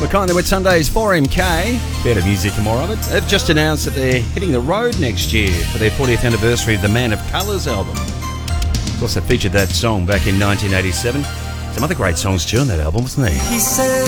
We're kindly with Sundays 4MK. Bit of music and more of it. They've just announced that they're hitting the road next year for their 40th anniversary of the Man of Colours album. Of course, they featured that song back in 1987. Some other great songs too on that album, wasn't there? He said